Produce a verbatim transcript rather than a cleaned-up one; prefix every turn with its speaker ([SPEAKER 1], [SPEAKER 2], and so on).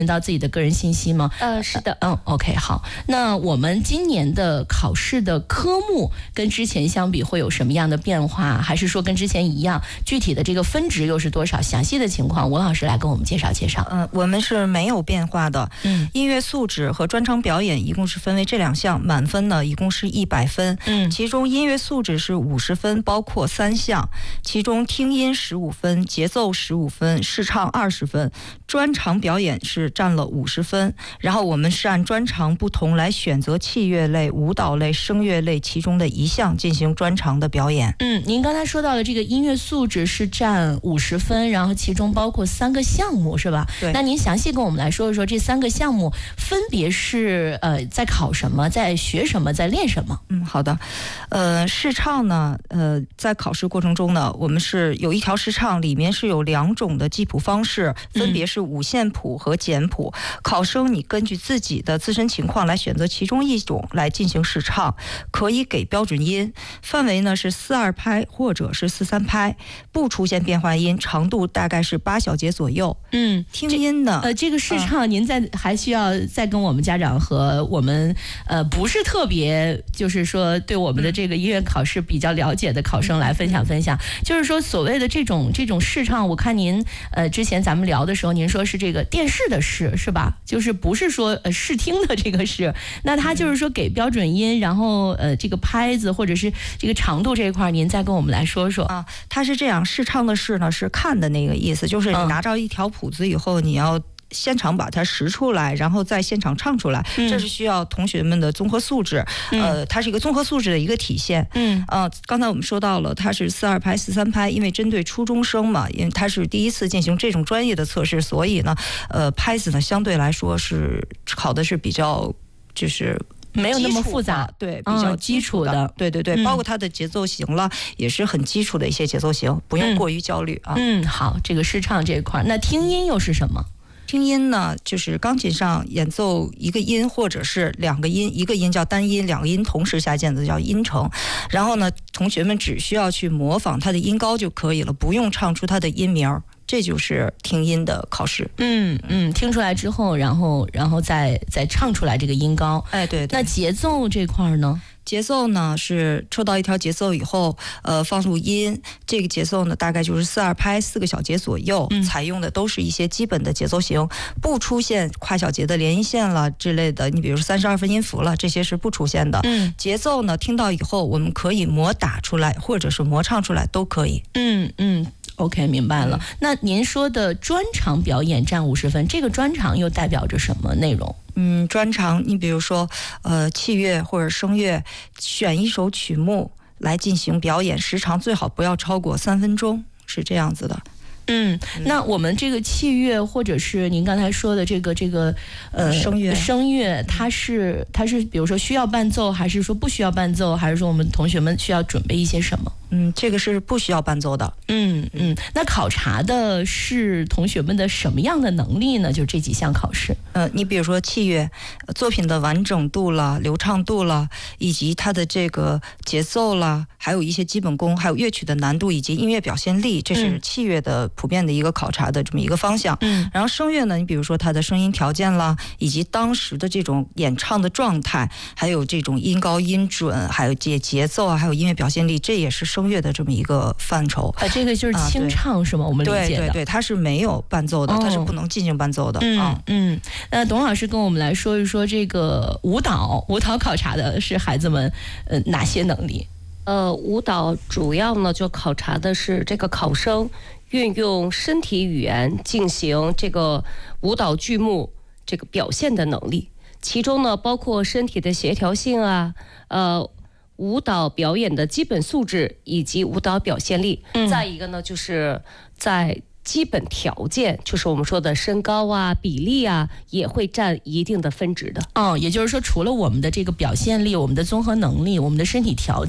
[SPEAKER 1] 到自己的个人信息吗？
[SPEAKER 2] 呃，是的。
[SPEAKER 1] 嗯 ，OK， 好。那我们今年的考试的科目跟之前相比会有什么样的变化？还是说跟之前一样？具体的这个分值又是多少？详细的情况，吴老师来跟我们介绍介绍。
[SPEAKER 3] 嗯、呃，我们是没有变化的。
[SPEAKER 1] 嗯，
[SPEAKER 3] 音乐素质和专场表演一共是分为这两项，满分呢一共是一百分。
[SPEAKER 1] 嗯，
[SPEAKER 3] 其中音乐素质是五十分，包括三项，其中听音十五分，节奏十五分，视唱二十分，专场表演是占了五十分。然后我们是按专长不同来选择器乐类、舞蹈类、声乐类其中的一项进行专长的表演。
[SPEAKER 1] 嗯，您刚才说到的这个音乐素质是占五十分，然后其中包括三个项目，是吧？
[SPEAKER 3] 对。
[SPEAKER 1] 那您详细跟我们来说一说这三个项目分别是呃在考什么，在学什么，在练什么？
[SPEAKER 3] 嗯，好的。呃，视唱呢，呃，在考试过程中呢，我们是有一条视唱，里面是有两种的记谱方式，分别是五线谱和简谱。嗯、考生你根据自己的自身情况来选择其中一种来进行视唱，可以给标准音，范围呢是四二拍或者是四三拍，不出现变化音，长度大概是八小节左右。
[SPEAKER 1] 嗯，
[SPEAKER 3] 听音呢，
[SPEAKER 1] 呃，这个视唱您在、呃、还需要再跟我们家长和我们呃不是特别就是说对我们的这个音乐考试比较了解的考生来分享分享，嗯、就是说所谓的这种这种视唱，我看您呃之前咱们聊的时候，您说是这个电视的视是吧？就是不是说呃视听的这个视，那它就是说给标准音，然后呃这个拍子或者是这个长度这一块，您再跟我们来说说
[SPEAKER 3] 啊。它是这样，视唱的视呢是看的那个意思，就是你拿着一条谱子以后，你要现场把它识出来，然后在现场唱出来，嗯、这是需要同学们的综合素质。嗯、呃，它是一个综合素质的一个体现。嗯，呃，刚才我们说到了，它是四二拍、四三拍，因为针对初中生嘛，因为它是第一次进行这种专业的测试，所以呢，呃，拍子呢相对来说是考的是比较就是。
[SPEAKER 1] 没有那么复杂，
[SPEAKER 3] 对，比较
[SPEAKER 1] 基础的，
[SPEAKER 3] 嗯、对对对、嗯，包括它的节奏型了，也是很基础的一些节奏型，不用过于焦虑啊。
[SPEAKER 1] 嗯，好，这个视唱这一块，那听音又是什么？
[SPEAKER 3] 听音呢，就是钢琴上演奏一个音或者是两个音，一个音叫单音，两个音同时下键的叫音程。然后呢，同学们只需要去模仿它的音高就可以了，不用唱出它的音名。这就是听音的考试。
[SPEAKER 1] 嗯嗯，听出来之后，然后然后再再唱出来这个音高。
[SPEAKER 3] 哎，对对。
[SPEAKER 1] 那节奏这块呢？
[SPEAKER 3] 节奏呢是抽到一条节奏以后，呃，放入音。这个节奏呢大概就是四二拍，四个小节左右、嗯，采用的都是一些基本的节奏型，不出现跨小节的连音线了之类的。你比如说三十二分音符了，这些是不出现的。嗯，节奏呢听到以后，我们可以模打出来，或者是模唱出来都可以。
[SPEAKER 1] 嗯嗯。OK， 明白了。嗯、那您说的专场表演占五十分，这个专场又代表着什么内容？
[SPEAKER 3] 嗯，专场，你比如说，呃，器乐或者声乐，选一首曲目来进行表演，时长最好不要超过三分钟，是这样子的。
[SPEAKER 1] 嗯，那我们这个器乐或者是您刚才说的这个这个呃
[SPEAKER 3] 声乐，
[SPEAKER 1] 声乐，它是它是比如说需要伴奏，还是说不需要伴奏，还是说我们同学们需要准备一些什么？
[SPEAKER 3] 嗯，这个是不需要伴奏的。
[SPEAKER 1] 嗯嗯，那考察的是同学们的什么样的能力呢？就这几项考试。
[SPEAKER 3] 呃，你比如说器乐作品的完整度了、流畅度了，以及它的这个节奏了，还有一些基本功，还有乐曲的难度以及音乐表现力，这是器乐的普遍的一个考察的这么一个方向。嗯，然后声乐呢，你比如说它的声音条件啦，以及当时的这种演唱的状态，还有这种音高音准，还有节节奏啊，还有音乐表现力，这也是声乐的这么一个范畴。
[SPEAKER 1] 啊，这个就是清唱、啊、是吗？我们理解的。
[SPEAKER 3] 对对对，它是没有伴奏的，哦、它是不能进行伴奏的。
[SPEAKER 1] 嗯、
[SPEAKER 3] 啊、
[SPEAKER 1] 嗯。那董老师跟我们来说一说这个舞蹈，舞蹈考察的是孩子们呃哪些能力？
[SPEAKER 2] 呃，舞蹈主要呢就考察的是这个考生运用身体语言进行这个舞蹈剧目这个表现的能力，其中呢包括身体的协调性啊，呃，舞蹈表演的基本素质以及舞蹈表现力。嗯、再一个呢就是在基本条件，就是我们说的身高啊、比例啊，也会占一定的分值的。
[SPEAKER 1] 哦，也就是说，除了我们的这个表现力、我们的综合能力、我们的身体条件。